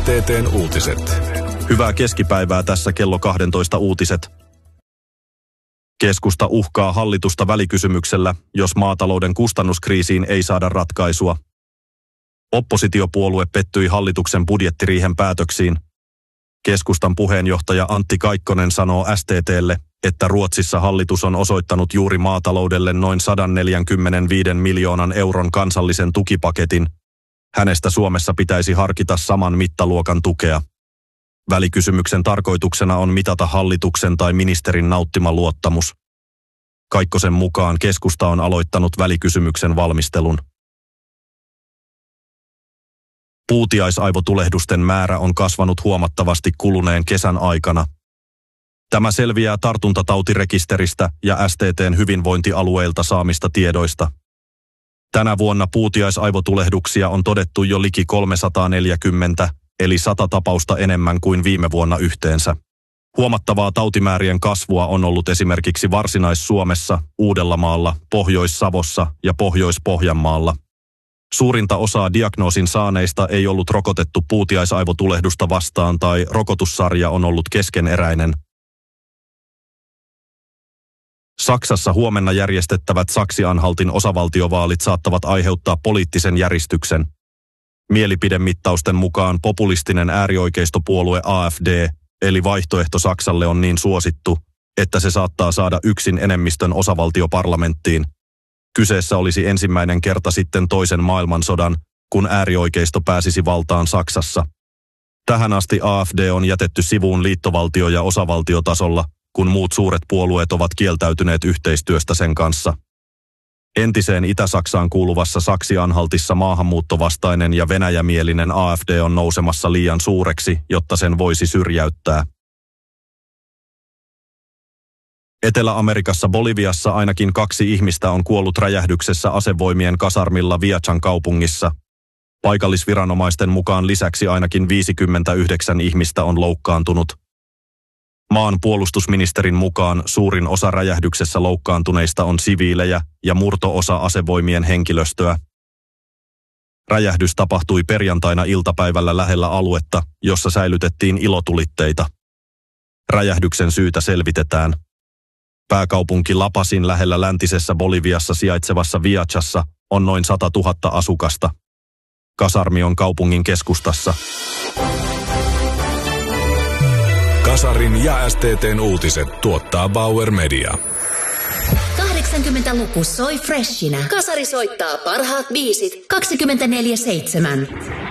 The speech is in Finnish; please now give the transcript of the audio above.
STT:n uutiset. Hyvää keskipäivää, tässä kello 12 uutiset. Keskusta uhkaa hallitusta välikysymyksellä, jos maatalouden kustannuskriisiin ei saada ratkaisua. Oppositiopuolue pettyi hallituksen budjettiriihen päätöksiin. Keskustan puheenjohtaja Antti Kaikkonen sanoo STT:lle, että Ruotsissa hallitus on osoittanut juuri maataloudelle noin 145 miljoonan euron kansallisen tukipaketin. Hänestä Suomessa pitäisi harkita saman mittaluokan tukea. Välikysymyksen tarkoituksena on mitata hallituksen tai ministerin nauttima luottamus. Kaikkosen mukaan keskusta on aloittanut välikysymyksen valmistelun. Puutiaisaivotulehdusten määrä on kasvanut huomattavasti kuluneen kesän aikana. Tämä selviää tartuntatautirekisteristä ja STT:n hyvinvointialueilta saamista tiedoista. Tänä vuonna puutiaisaivotulehduksia on todettu jo liki 340, eli 100 tapausta enemmän kuin viime vuonna yhteensä. Huomattavaa tautimäärien kasvua on ollut esimerkiksi Varsinais-Suomessa, Uudellamaalla, Pohjois-Savossa ja Pohjois-Pohjanmaalla. Suurinta osaa diagnoosin saaneista ei ollut rokotettu puutiaisaivotulehdusta vastaan tai rokotussarja on ollut keskeneräinen. Saksassa huomenna järjestettävät Saksi-Anhaltin osavaltiovaalit saattavat aiheuttaa poliittisen järistyksen. Mielipidemittausten mukaan populistinen äärioikeistopuolue AfD, eli vaihtoehto Saksalle, on niin suosittu, että se saattaa saada yksin enemmistön osavaltioparlamenttiin. Kyseessä olisi ensimmäinen kerta sitten toisen maailmansodan, kun äärioikeisto pääsisi valtaan Saksassa. Tähän asti AfD on jätetty sivuun liittovaltio- ja osavaltiotasolla, kun muut suuret puolueet ovat kieltäytyneet yhteistyöstä sen kanssa. Entiseen Itä-Saksaan kuuluvassa Saksi-Anhaltissa maahanmuuttovastainen ja venäjämielinen AfD on nousemassa liian suureksi, jotta sen voisi syrjäyttää. Etelä-Amerikassa Boliviassa ainakin 2 ihmistä on kuollut räjähdyksessä asevoimien kasarmilla Viachan kaupungissa. Paikallisviranomaisten mukaan lisäksi ainakin 59 ihmistä on loukkaantunut. Maan puolustusministerin mukaan suurin osa räjähdyksessä loukkaantuneista on siviilejä ja murto-osa asevoimien henkilöstöä. Räjähdys tapahtui perjantaina iltapäivällä lähellä aluetta, jossa säilytettiin ilotulitteita. Räjähdyksen syytä selvitetään. Pääkaupunki La Pazin lähellä läntisessä Boliviassa sijaitsevassa Viachassa on noin 100 000 asukasta. Kasarmi on kaupungin keskustassa. Kasarin ja STT:n uutiset tuottaa Bauer Media. 80-luku soi freshinä. Kasari soittaa parhaat biisit 24/7.